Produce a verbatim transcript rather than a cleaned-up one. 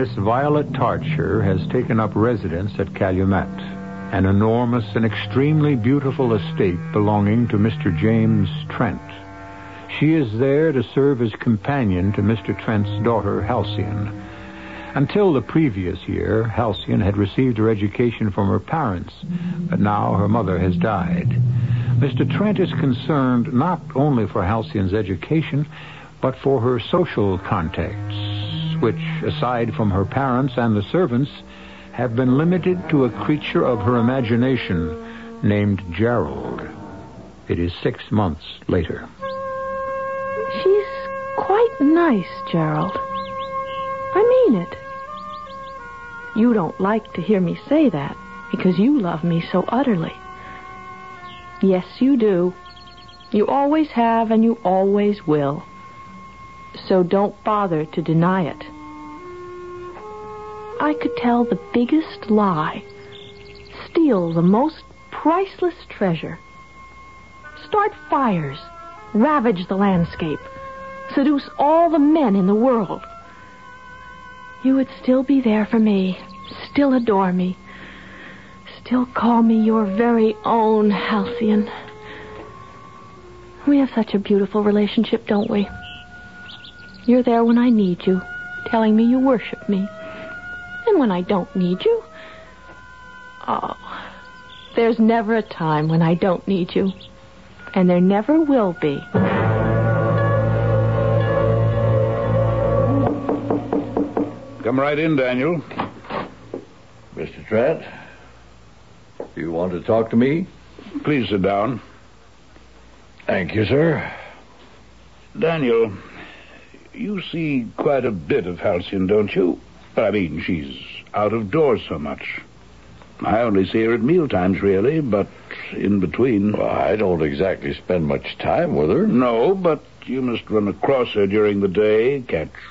Miss Violet Tarcher has taken up residence at Calumet, an enormous and extremely beautiful estate belonging to Mister James Trent. She is there to serve as companion to Mister Trent's daughter, Halcyon. Until the previous year, Halcyon had received her education from her parents, but now her mother has died. Mister Trent is concerned not only for Halcyon's education, but for her social contacts, which, aside from her parents and the servants, have been limited to a creature of her imagination named Gerald. It is six months later. She's quite nice, Gerald. I mean it. You don't like to hear me say that because you love me so utterly. Yes, you do. You always have and you always will. So don't bother to deny it. I could tell the biggest lie, steal the most priceless treasure, start fires, ravage the landscape, seduce all the men in the world. You would still be there for me, still adore me, still call me your very own Halcyon. We have such a beautiful relationship, don't we? You're there when I need you, telling me you worship me. And when I don't need you, oh, there's never a time when I don't need you. And there never will be. Come right in, Daniel. Mister Trent, you want to talk to me? Please sit down. Thank you, sir. Daniel, you see quite a bit of Halcyon, don't you? I mean, she's out of doors so much. I only see her at mealtimes, really, but in between... Well, I don't exactly spend much time with her. No, but you must run across her during the day, catch